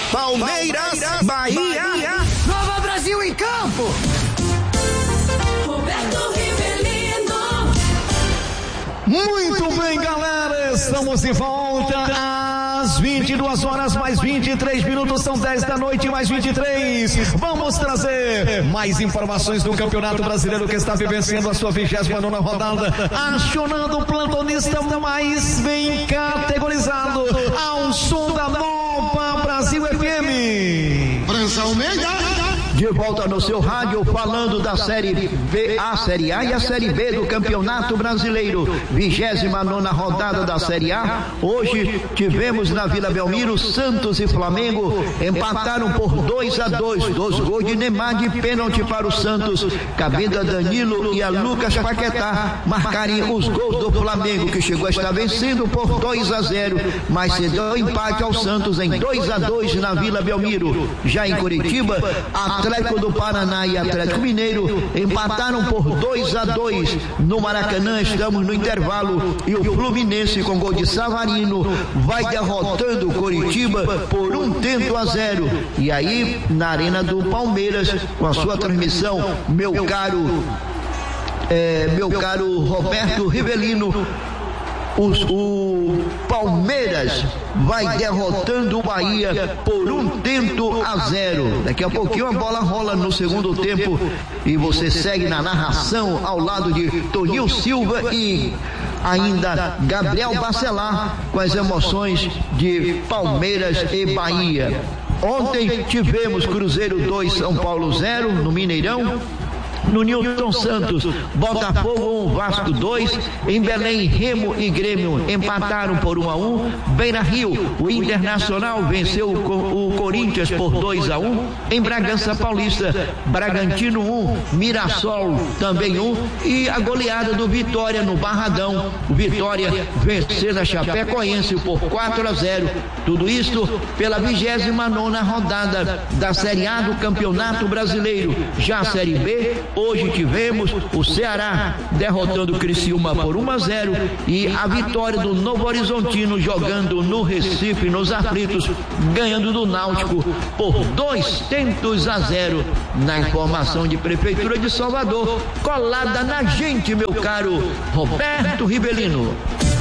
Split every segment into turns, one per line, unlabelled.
Palmeiras, Bahia.
Nova Brasil em campo.
Roberto Rivelino.
Muito bem, galera, estamos de volta às 22 horas mais 23 minutos, são 10 da noite mais 23. Vamos trazer mais informações do Campeonato Brasileiro que está vivenciando a sua 29ª rodada, acionando o plantonista mais bem categorizado ao som da Nova Brasil FM.
França Almeida.
De volta no seu rádio, falando da Série B, a Série A e a Série B do Campeonato Brasileiro. 29ª rodada da Série A. Hoje tivemos na Vila Belmiro, Santos e Flamengo empataram por 2-2. 2 gols de Neymar de pênalti para o Santos, cabendo a Danilo e a Lucas Paquetá marcarem os gols do Flamengo, que chegou a estar vencendo por 2-0, mas cedeu empate ao Santos em 2-2 na Vila Belmiro. Já em Curitiba, Atlético do Paraná e Atlético Mineiro empataram por 2-2 no Maracanã. Estamos no intervalo e o Fluminense, com gol de Savarino, vai derrotando o Coritiba por 1-0. E aí, na Arena do Palmeiras, com a sua transmissão, meu caro Roberto Rivelino, o Palmeiras vai derrotando o Bahia por 1-0. Daqui a pouquinho a bola rola no segundo tempo e você segue na narração ao lado de Toninho Silva e ainda Gabriel Bacelar com as emoções de Palmeiras e Bahia. Ontem tivemos Cruzeiro 2, São Paulo 0 no Mineirão. No Newton Santos, Botafogo 1, Vasco 2. Em Belém, Remo e Grêmio empataram por 1-1. Beira-Rio, o Internacional venceu o Corinthians por 2-1. Em Bragança Paulista, Bragantino 1, Mirassol também 1. E a goleada do Vitória no Barradão. O Vitória vencendo a Chapecoense por 4-0. Tudo isto pela 29ª rodada da Série A do Campeonato Brasileiro. Já a Série B, hoje tivemos o Ceará derrotando o Criciúma por 1-0 e a vitória do Novo Horizontino jogando no Recife, nos aflitos, ganhando do Náutico por 2-0 na informação de Prefeitura de Salvador, colada na gente, meu caro Roberto Rivelino.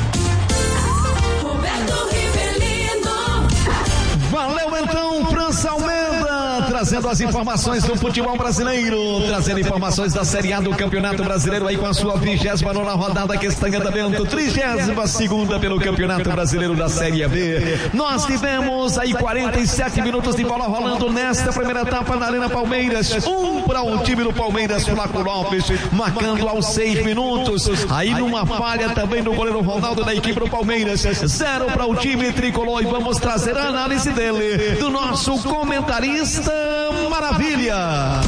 Roberto Rivelino.
Valeu então, França Almeida, trazendo as informações do futebol brasileiro, trazendo informações da Série A do Campeonato Brasileiro aí com a sua 29ª rodada que está em andamento, 32ª pelo Campeonato Brasileiro da Série B. Nós tivemos aí 47 minutos de bola rolando nesta primeira etapa na Arena Palmeiras. 1 para o time do Palmeiras, Flaco Lopes marcando aos 6 minutos, aí numa falha também do goleiro Ronaldo da equipe do Palmeiras. 0 para o time tricolor e vamos trazer a análise dele, do nosso comentarista Maravilha.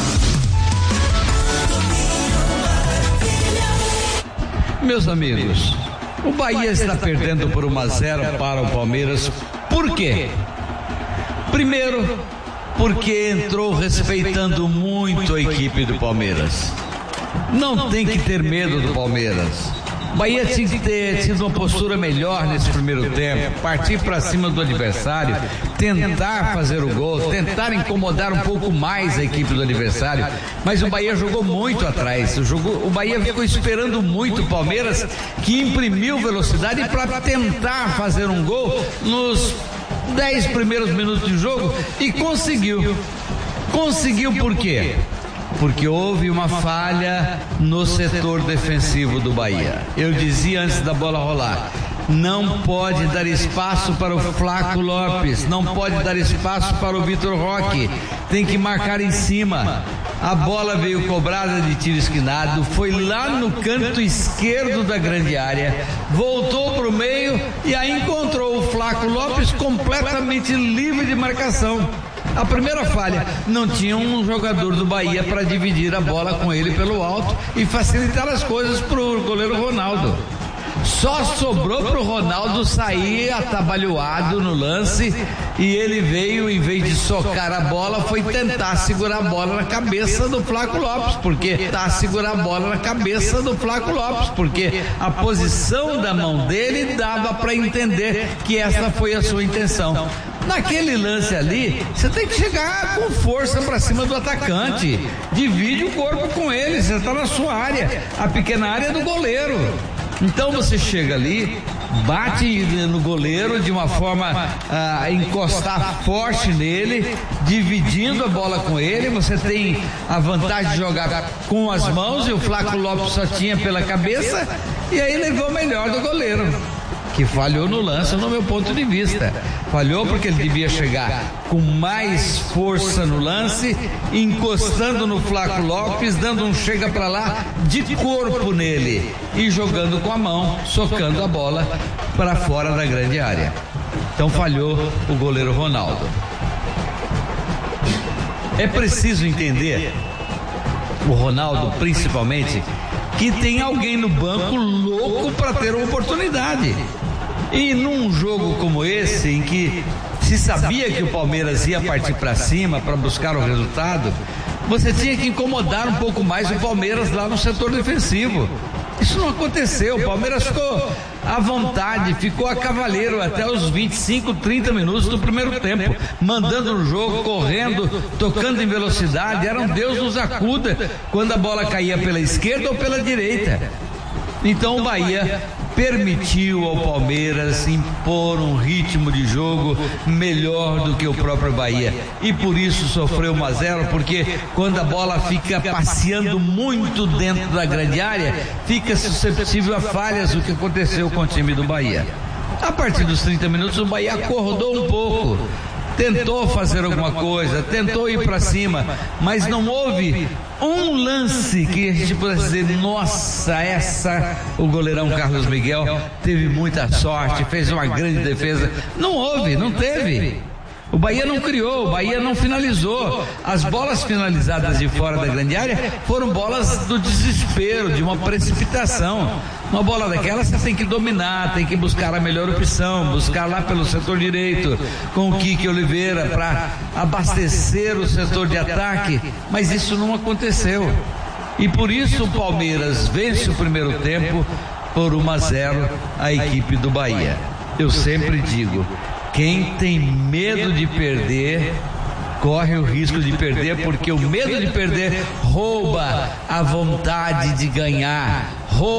Meus amigos, o Bahia está perdendo por 1-0 para o Palmeiras. Por quê? Primeiro, porque entrou respeitando muito a equipe do Palmeiras. Não tem que ter medo do Palmeiras. O Bahia tinha que ter tido uma postura melhor nesse primeiro tempo, partir para cima do adversário, tentar fazer o gol, tentar incomodar um pouco mais a equipe do adversário, mas o Bahia jogou muito atrás, o Bahia ficou esperando muito o Palmeiras, que imprimiu velocidade para tentar fazer um gol nos 10 primeiros minutos de jogo e conseguiu. Conseguiu por quê? Porque houve uma falha no setor defensivo do Bahia. Eu dizia antes da bola rolar, não pode dar espaço para o Flaco Lopes, não pode dar espaço para o Vitor Roque, tem que marcar em cima. A bola veio cobrada de tiro esquinado, foi lá no canto esquerdo da grande área, voltou para o meio e aí encontrou o Flaco Lopes completamente livre de marcação. A primeira falha, não tinha um jogador do Bahia para dividir a bola com ele pelo alto e facilitar as coisas para o goleiro Ronaldo. Só sobrou pro Ronaldo sair atabalhoado no lance e ele veio, em vez de socar a bola, foi tentar segurar a bola na cabeça do Flaco Lopes, porque a posição da mão dele dava para entender que essa foi a sua intenção. Naquele lance ali, você tem que chegar com força pra cima do atacante. Divide o corpo com ele, você tá na sua área, a pequena área do goleiro. Então você chega ali, bate no goleiro de uma forma a encostar forte nele, dividindo a bola com ele. Você tem a vantagem de jogar com as mãos, e o Flaco Lopes só tinha pela cabeça, e aí levou o melhor do goleiro, que falhou no lance, no meu ponto de vista. Falhou porque ele devia chegar com mais força no lance, encostando no Flaco Lopes, dando um chega pra lá de corpo nele e jogando com a mão, socando a bola para fora da grande área. Então falhou o goleiro Ronaldo. É preciso entender, o Ronaldo principalmente, que tem alguém no banco louco para ter uma oportunidade. E num jogo como esse, em que se sabia que o Palmeiras ia partir para cima para buscar o resultado, você tinha que incomodar um pouco mais o Palmeiras lá no setor defensivo. Isso não aconteceu. O Palmeiras ficou à vontade, ficou a cavaleiro até os 25, 30 minutos do primeiro tempo, mandando no jogo, correndo, tocando em velocidade. Era um Deus nos acuda quando a bola caía pela esquerda ou pela direita. Então o Bahia permitiu ao Palmeiras impor um ritmo de jogo melhor do que o próprio Bahia, e por isso sofreu 1-0, porque quando a bola fica passeando muito dentro da grande área, fica suscetível a falhas, o que aconteceu com o time do Bahia. A partir dos 30 minutos o Bahia acordou um pouco, tentou fazer alguma coisa, tentou ir para cima, mas não houve um lance que a gente pudesse dizer, nossa, o goleirão Carlos Miguel teve muita sorte, fez uma grande defesa. Não houve, não teve. O Bahia não criou, o Bahia não finalizou. As bolas finalizadas de fora da grande área foram bolas do desespero, de uma precipitação. Uma bola daquela você tem que dominar, tem que buscar a melhor opção, buscar lá pelo setor direito com o Kiki Oliveira para abastecer o setor de ataque, mas isso não aconteceu. E por isso o Palmeiras vence o primeiro tempo por 1-0 a equipe do Bahia. Eu sempre digo, quem tem medo de perder, corre o risco de perder, porque o medo de perder rouba a vontade de ganhar,